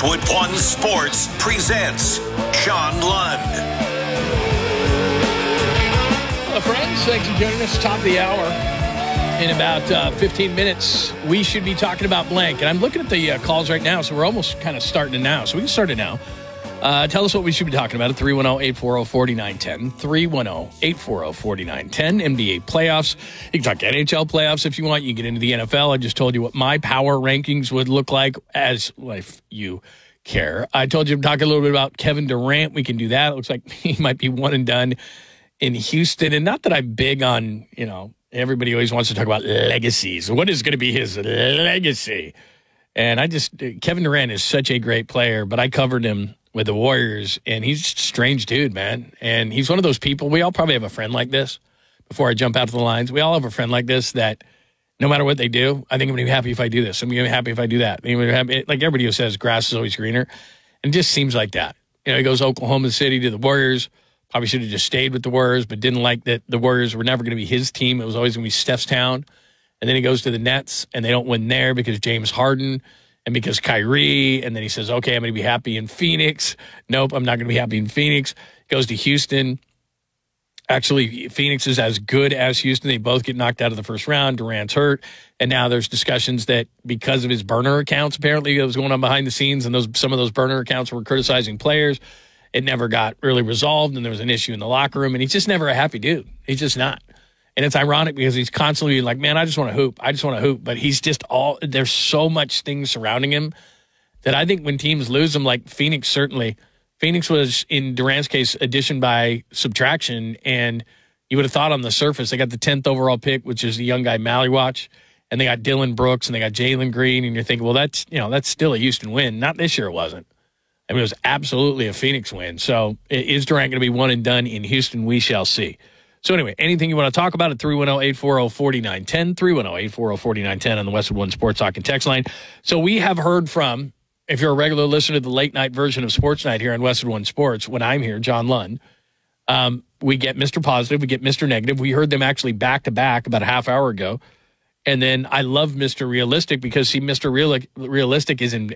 Westwood One Sports presents John Lund. Hello, friends. Thanks for joining us. Top of the hour. In about 15 minutes, we should be talking about blank. And I'm looking at the calls right now, so we're almost kind of starting it now. So we can start it now. Tell us what we should be talking about at 310-840-4910. 310-840-4910. NBA playoffs. You can talk NHL playoffs if you want. You can get into the NFL. I just told you what my power rankings would look like as if you care. I told you to talk a little bit about Kevin Durant. We can do that. It looks like he might be one and done in Houston. And not that I'm big on, everybody always wants to talk about legacies. What is going to be his legacy? And Kevin Durant is such a great player, but I covered him with the Warriors, and he's just a strange dude, man. And he's one of those people, we all probably have a friend like this. Before I jump out to the lines, we all have a friend like this that no matter what they do, I think I'm going to be happy if I do this. I'm going to be happy if I do that. Like everybody who says grass is always greener. And it just seems like that. He goes Oklahoma City to the Warriors. Probably should have just stayed with the Warriors, but didn't like that the Warriors were never going to be his team. It was always going to be Steph's town. And then he goes to the Nets, and they don't win there because James Harden and because Kyrie. And then he says, okay, I'm going to be happy in Phoenix. Nope, I'm not going to be happy in Phoenix. Goes to Houston. Actually, Phoenix is as good as Houston. They both get knocked out of the first round. Durant's hurt. And now there's discussions that because of his burner accounts, apparently, that was going on behind the scenes, and some of those burner accounts were criticizing players. It never got really resolved, and there was an issue in the locker room, and he's just never a happy dude. He's just not. And it's ironic because he's constantly like, man, I just want to hoop. I just want to hoop. But he's just there's so much things surrounding him that I think when teams lose him, like Phoenix certainly. Phoenix was, in Durant's case, addition by subtraction, and you would have thought on the surface they got the 10th overall pick, which is the young guy Mallywatch, and they got Dylan Brooks, and they got Jalen Green, and you're thinking, well, that's still a Houston win. Not this year, it wasn't. I mean, it was absolutely a Phoenix win. So is Durant going to be one and done in Houston? We shall see. So anyway, anything you want to talk about at 310-840-4910, 310-840-4910 on the Westwood One Sports Talk and text line. So we have heard from, if you're a regular listener to the late night version of Sports Night here on Westwood One Sports, when I'm here, John Lund, we get Mr. Positive, we get Mr. Negative. We heard them actually back-to-back about a half hour ago. And then I love Mr. Realistic because, see, Mr. Realistic is in